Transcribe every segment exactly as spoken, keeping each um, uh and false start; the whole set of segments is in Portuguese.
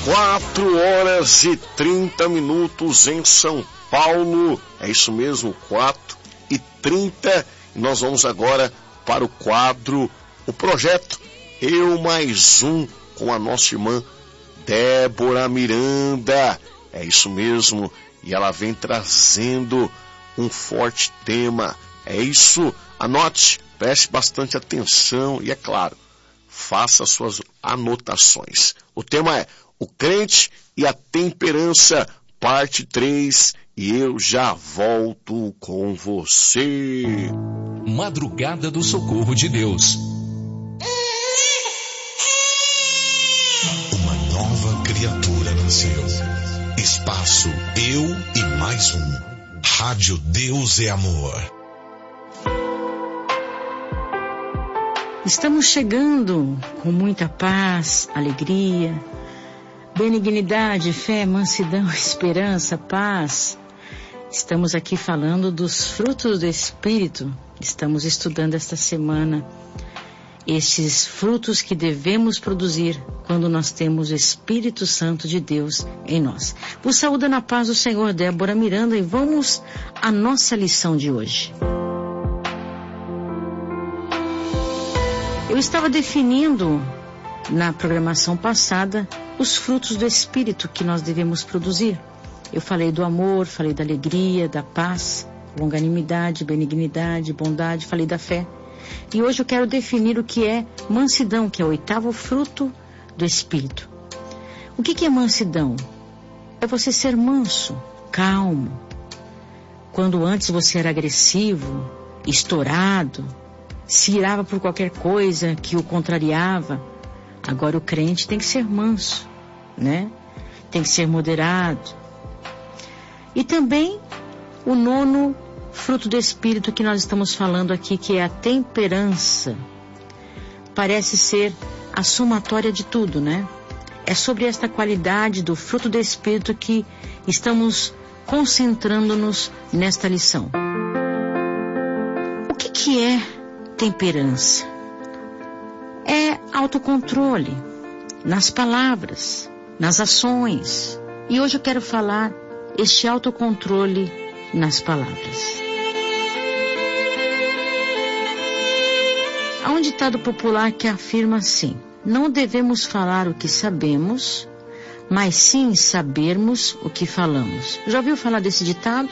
Quatro horas e trinta minutos em São Paulo. É isso mesmo, quatro e trinta. E nós vamos agora para o quadro, o projeto Eu Mais Um, com a nossa irmã Débora Miranda. É isso mesmo. E ela vem trazendo um forte tema. É isso. Anote, preste bastante atenção e, é claro, faça suas anotações. O tema é O Crente e a Temperança, parte três, e eu já volto com você. Madrugada do Socorro de Deus. Uma nova criatura nasceu. Espaço Eu e Mais Um. Rádio Deus é Amor. Estamos chegando com muita paz, alegria, benignidade, fé, mansidão, esperança, paz. Estamos aqui falando dos frutos do Espírito. Estamos estudando esta semana estes frutos que devemos produzir quando nós temos o Espírito Santo de Deus em nós. Vos saúdo na paz do Senhor, Débora Miranda, e vamos à nossa lição de hoje. Eu estava definindo na programação passada os frutos do Espírito que nós devemos produzir. Eu falei do amor, falei da alegria, da paz, longanimidade, benignidade, bondade, falei da fé. E hoje eu quero definir o que é mansidão, que é o oitavo fruto do Espírito. O que que é mansidão? É você ser manso, calmo. Quando antes você era agressivo, estourado, se irava por qualquer coisa que o contrariava, agora o crente tem que ser manso, né? Tem que ser moderado. E também o nono fruto do Espírito que nós estamos falando aqui, que é a temperança. Parece ser a somatória de tudo, né? É sobre esta qualidade do fruto do Espírito que estamos concentrando-nos nesta lição. O que que é temperança? É autocontrole nas palavras, nas ações. E hoje eu quero falar este autocontrole nas palavras. Há um ditado popular que afirma assim: não devemos falar o que sabemos, mas sim sabermos o que falamos. Já ouviu falar desse ditado?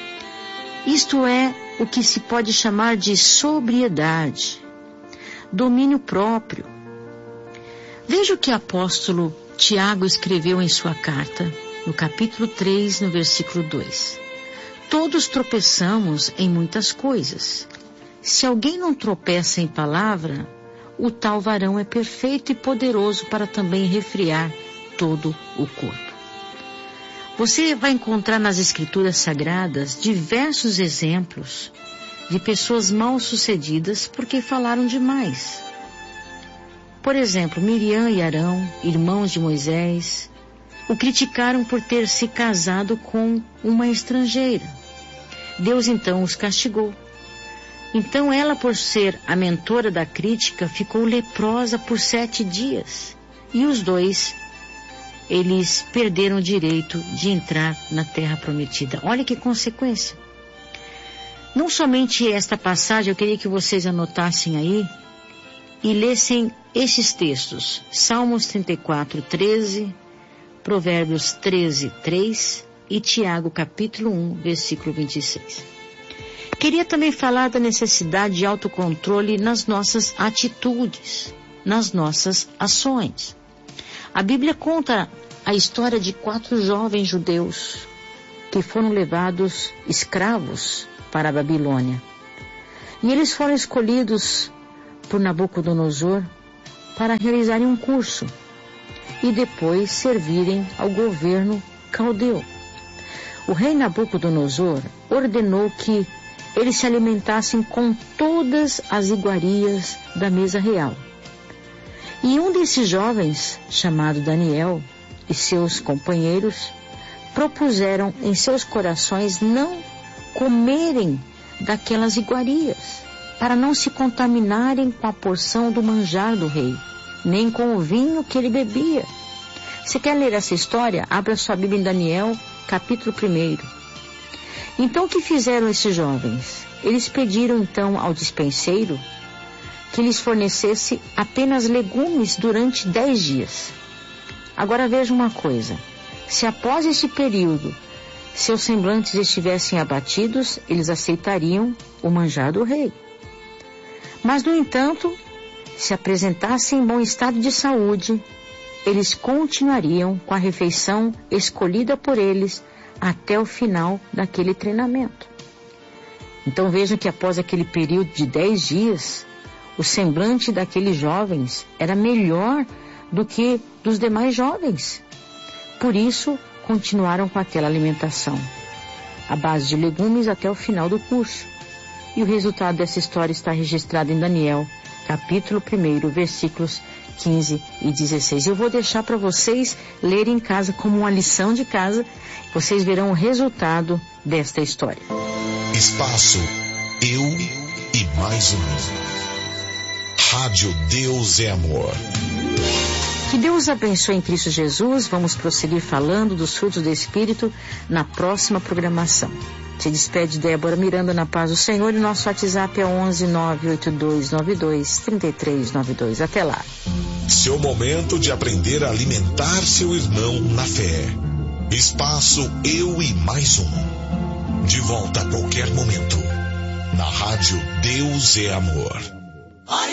Isto é o que se pode chamar de sobriedade, domínio próprio. Veja o que o apóstolo Tiago escreveu em sua carta, no capítulo três, no versículo dois. Todos tropeçamos em muitas coisas. Se alguém não tropeça em palavra, o tal varão é perfeito e poderoso para também refrear todo o corpo. Você vai encontrar nas Escrituras Sagradas diversos exemplos de pessoas mal-sucedidas porque falaram demais. Por exemplo, Miriam e Arão, irmãos de Moisés, o criticaram por ter se casado com uma estrangeira. Deus então os castigou. Então ela, por ser a mentora da crítica, ficou leprosa por sete dias. E os dois, eles perderam o direito de entrar na terra prometida. Olha que consequência. Não somente esta passagem, eu queria que vocês anotassem aí e lessem estes textos. Salmos trinta e quatro, treze, Provérbios treze, três e Tiago capítulo um, versículo vinte e seis. Queria também falar da necessidade de autocontrole nas nossas atitudes, nas nossas ações. A Bíblia conta a história de quatro jovens judeus que foram levados escravos para a Babilônia. E eles foram escolhidos por Nabucodonosor para realizarem um curso e depois servirem ao governo caldeu. O rei Nabucodonosor ordenou que eles se alimentassem com todas as iguarias da mesa real. E um desses jovens, chamado Daniel, e seus companheiros, propuseram em seus corações não comerem daquelas iguarias, para não se contaminarem com a porção do manjar do rei, nem com o vinho que ele bebia. Você quer ler essa história? Abra sua Bíblia em Daniel, capítulo primeiro. Então, o que fizeram esses jovens? Eles pediram então ao despenseiro que lhes fornecesse apenas legumes durante dez dias. Agora veja uma coisa. Se após esse período seus semblantes estivessem abatidos, eles aceitariam o manjar do rei. Mas, no entanto, se apresentassem em bom estado de saúde, eles continuariam com a refeição escolhida por eles até o final daquele treinamento. Então vejam que após aquele período de dez dias, o semblante daqueles jovens era melhor do que dos demais jovens. Por isso, continuaram com aquela alimentação, à base de legumes até o final do curso. E o resultado dessa história está registrado em Daniel, capítulo primeiro, versículos quinze e dezesseis. Eu vou deixar para vocês lerem em casa como uma lição de casa. Vocês verão o resultado desta história. Espaço Eu e Mais Um. Rádio Deus é Amor. Que Deus abençoe em Cristo Jesus. Vamos prosseguir falando dos frutos do Espírito na próxima programação. Se despede Débora Miranda na paz do Senhor, e nosso WhatsApp é onze nove oito dois nove dois três três nove dois. Até lá. Seu momento de aprender a alimentar seu irmão na fé. Espaço Eu e Mais Um. De volta a qualquer momento. Na Rádio Deus é Amor.